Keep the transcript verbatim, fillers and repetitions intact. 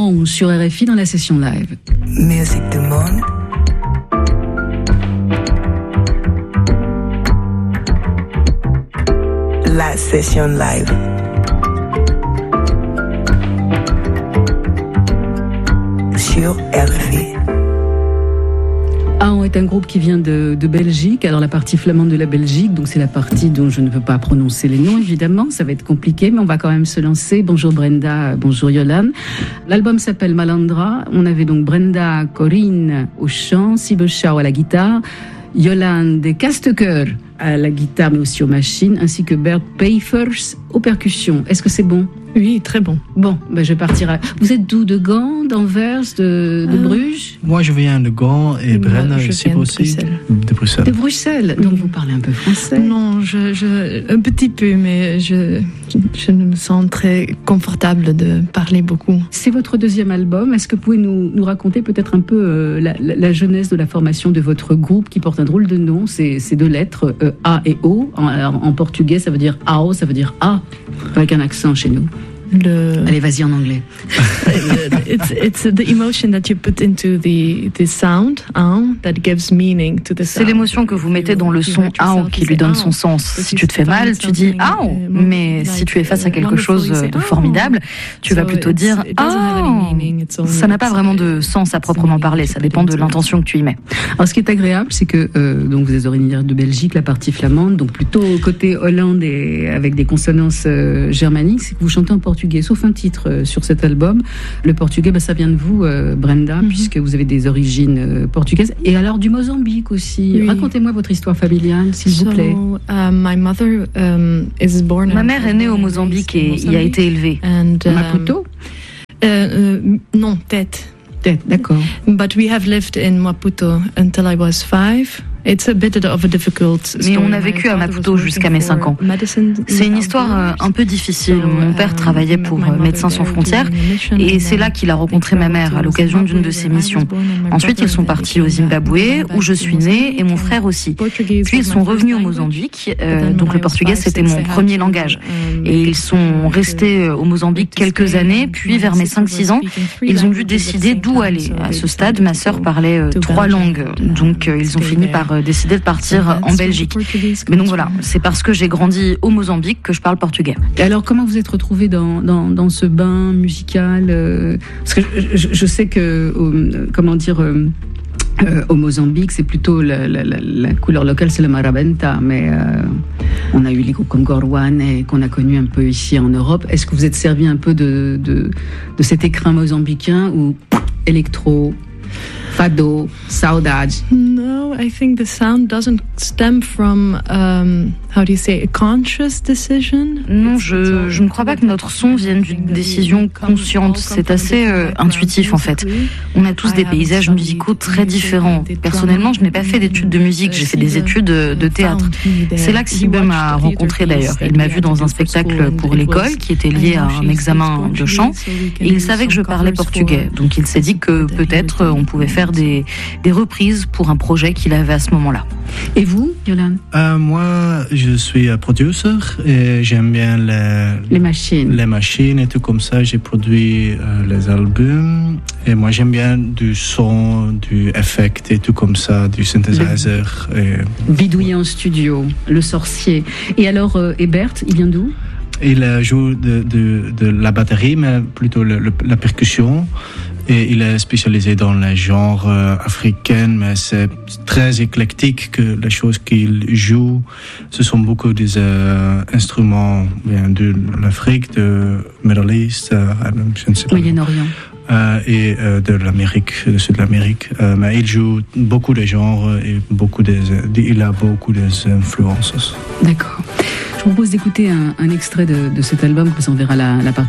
Orange sur R F I dans la session live. Musique du monde. La session live. Sur R F I. Aon est un groupe qui vient de, de Belgique, alors la partie flamande de la Belgique, donc c'est la partie dont je ne peux pas prononcer les noms évidemment, ça va être compliqué, mais on va quand même se lancer. Bonjour Brenda, bonjour Yolande. L'album s'appelle Malandra, on avait donc Brenda Corinne au chant, Sibelschau à la guitare, Yolande Castecoeur à la guitare mais aussi aux machines, ainsi que Bert Peifers aux percussions. Est-ce que c'est bon ? Oui, très bon. Bon, ben je partirai. Vous êtes d'où? De Gand, d'Anvers, de, de Bruges? Moi, je viens de Gand et Brenna aussi de Bruxelles. De Bruxelles. De Bruxelles. Donc vous parlez un peu français? Non, je, je, un petit peu, mais je, je me sens très confortable de parler beaucoup. C'est votre deuxième album. Est-ce que vous pouvez nous, nous raconter peut-être un peu euh, la, la, la genèse de la formation de votre groupe qui porte un drôle de nom? C'est, c'est deux lettres, euh, A et O. En, en portugais, ça veut dire A O, ça veut dire A, avec un accent chez nous. Le... Allez, vas-y en anglais. it's, it's the emotion that you put into the, the sound, hein, that gives meaning to the sound. C'est l'émotion que vous mettez dans le son ao qui lui donne son sens. Si tu te fais mal, tu dis ao, mais si tu es face à quelque chose de formidable, tu vas plutôt dire ao. Ça n'a pas vraiment de sens à proprement parler, ça dépend de l'intention que tu y mets. Alors, ce qui est agréable, c'est que euh, donc vous êtes originaire de Belgique, la partie flamande, donc plutôt côté Hollande et avec des consonances euh, germaniques, c'est que vous chantez en portugais. Sauf un titre euh, sur cet album. Le portugais, bah, ça vient de vous, euh, Brenda, mm-hmm. puisque vous avez des origines euh, portugaises. Et alors du Mozambique aussi. Oui. Racontez-moi votre histoire familiale, s'il so, vous plaît. Uh, my mother, um, is born Ma mère est née au Mozambique et y a été élevée. And, um, Maputo uh, uh, Non, Tete. Tete, d'accord. But we have lived in Maputo until I was five. It's a bit of a difficult story. Mais on a vécu à Maputo jusqu'à mes cinq ans. C'est une histoire un peu difficile. Mon père travaillait pour Médecins sans frontières et c'est là qu'il a rencontré ma mère à l'occasion d'une de ses missions. Ensuite, ils sont partis au Zimbabwe où je suis née et mon frère aussi. Puis ils sont revenus au Mozambique. Euh, donc le portugais, c'était mon premier langage. Et ils sont restés au Mozambique quelques années. Puis vers mes cinq six ans, ils ont dû décider d'où aller. À ce stade, ma sœur parlait euh, trois langues. Donc euh, ils ont fini par décidé de partir en Belgique. Mais donc voilà, c'est parce que j'ai grandi au Mozambique que je parle portugais. Et alors, comment vous êtes retrouvée dans, dans, dans ce bain musical euh, Parce que je, je sais que, euh, comment dire... Euh, Euh, au Mozambique, c'est plutôt la, la, la, la couleur locale, c'est le marabenta, mais euh, on a eu les groupes comme Gorwan et qu'on a connu un peu ici en Europe. Est-ce que vous êtes servi un peu de, de, de cet écrin mozambicain ou électro, fado, saudade? No, I think the sound doesn't stem from, um, how do you say, a conscious decision. Non, je, je ne crois pas que notre son vienne d'une décision consciente. C'est assez euh, intuitif en fait. On a tous des paysages musicaux très différents. Personnellement, je n'ai pas fait d'études de musique, j'ai fait des études de, de théâtre. C'est là que Sibe m'a rencontré d'ailleurs. Il m'a vu dans un spectacle pour l'école qui était lié à un examen de chant et il savait que je parlais portugais. Donc il s'est dit que peut-être on pouvait faire des, des reprises pour un projet qu'il avait à ce moment-là. Et vous, Yolande? euh, Moi, je suis producer et j'aime bien les, les machines. Les machines et tout comme ça. J'ai produit euh, les albums et moi j'aime bien du son, du effect et tout comme ça, du synthesizer. Le... Et... Bidouiller en studio, le sorcier. Et alors, euh, Ebert, il vient d'où? Il joue de, de, de la batterie, mais plutôt le, le, la percussion. Et il est spécialisé dans les genres euh, africains, mais c'est très éclectique que les choses qu'il joue, ce sont beaucoup des euh, instruments bien, de l'Afrique, de Middle East, euh, je ne sais pas. Moyen-Orient. Euh, et euh, de l'Amérique, de Sud de l'Amérique. Euh, mais il joue beaucoup de genres et beaucoup des, il a beaucoup d'influences. D'accord. Je vous propose d'écouter un, un extrait de, de cet album, comme ça on verra la, la partie.